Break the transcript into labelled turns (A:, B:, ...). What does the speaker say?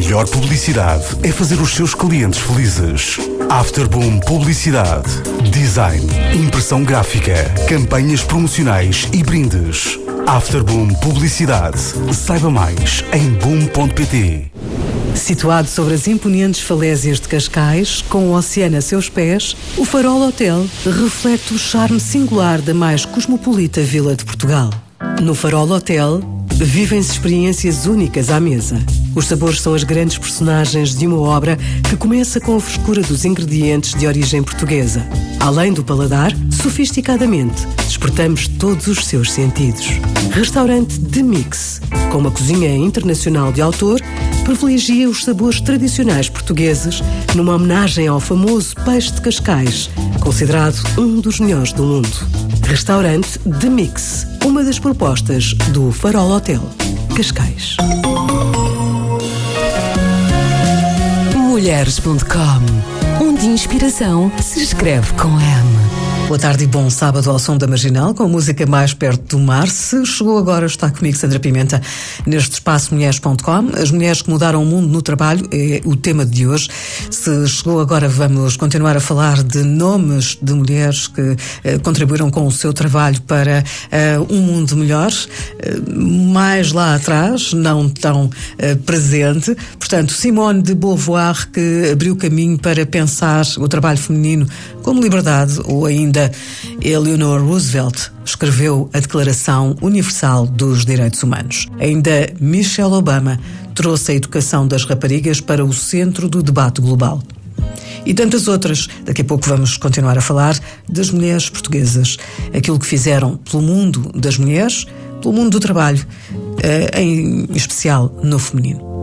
A: melhor publicidade é fazer os seus clientes felizes. Afterboom Publicidade. Design, impressão gráfica, campanhas promocionais e brindes. Afterboom Publicidade. Saiba mais em boom.pt.
B: Situado sobre as imponentes falésias de Cascais, com o oceano a seus pés, o Farol Hotel reflete o charme singular da mais cosmopolita vila de Portugal. No Farol Hotel, vivem-se experiências únicas à mesa. Os sabores são as grandes personagens de uma obra que começa com a frescura dos ingredientes de origem portuguesa. Além do paladar, sofisticadamente, despertamos todos os seus sentidos. Restaurante The Mix, com uma cozinha internacional de autor, privilegia os sabores tradicionais portugueses numa homenagem ao famoso peixe de Cascais, considerado um dos melhores do mundo. Restaurante The Mix, uma das propostas do Farol Hotel, Cascais.
C: Mulheres.com, onde inspiração se escreve com M.
B: Boa tarde e bom sábado ao som da Marginal, com a música mais perto do mar. Se chegou agora, está comigo Sandra Pimenta, neste espaço Mulheres.com. As mulheres que mudaram o mundo no trabalho é o tema de hoje. Se chegou agora, vamos continuar a falar de nomes de mulheres que contribuíram com o seu trabalho para um mundo melhor. Mais lá atrás, não tão presente. Portanto, Simone de Beauvoir, que abriu caminho para pensar o trabalho feminino como liberdade, ou ainda Eleanor Roosevelt escreveu a Declaração Universal dos Direitos Humanos. Ainda Michelle Obama trouxe a educação das raparigas para o centro do debate global. E tantas outras. Daqui a pouco vamos continuar a falar das mulheres portuguesas, aquilo que fizeram pelo mundo das mulheres, pelo mundo do trabalho, em especial no feminino.